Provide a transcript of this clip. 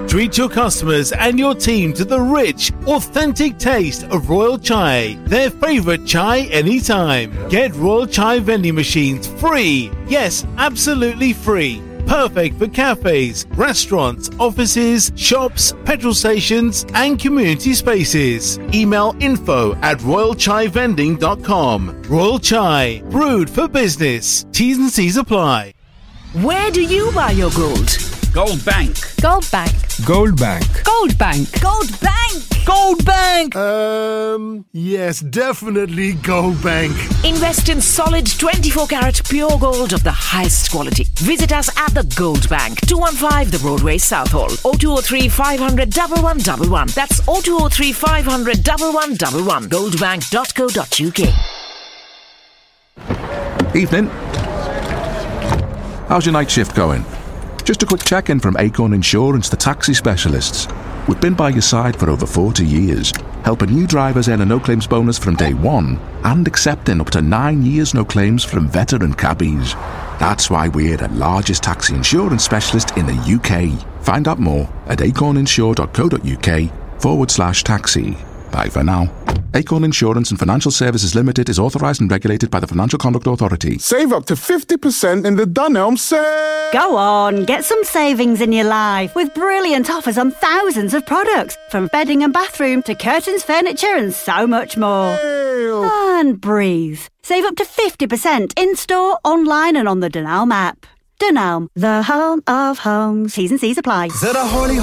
Treat your customers and your team to the rich, authentic taste of Royal Chai, their favorite chai anytime. Get Royal Chai vending machines free. Yes, absolutely free. Perfect for cafes, restaurants, offices, shops, petrol stations, and community spaces. Email info@royalchaivending.com. Royal Chai, brewed for business. T's and C's apply. Where do you buy your gold? Gold Bank. Gold Bank. Gold Bank. Gold Bank. Gold Bank. Gold Bank. Yes, definitely Gold Bank. Invest in solid 24-carat pure gold of the highest quality. Visit us at the Gold Bank, 215 The Broadway, Southall, 0203 500 1111. That's 0203 500 1111. Goldbank.co.uk. Evening. How's your night shift going? Just a quick check-in from Acorn Insurance, the taxi specialists. We've been by your side for over 40 years, helping new drivers earn a no-claims bonus from day one and accepting up to 9 years no claims from veteran cabbies. That's why we're the largest taxi insurance specialist in the UK. Find out more at acorninsure.co.uk/taxi. Bye for now. Acorn Insurance and Financial Services Limited is authorised and regulated by the Financial Conduct Authority. Save up to 50% in the Dunelm sale. Go on, get some savings in your life with brilliant offers on thousands of products, from bedding and bathroom to curtains, furniture and so much more. And breathe. Save up to 50% in-store, online and on the Dunelm app. Dunelm, the home of homes. T's and C's apply.